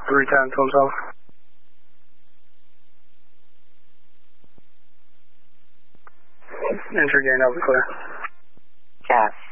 310 to himself. Entry gain, over clear. Yes.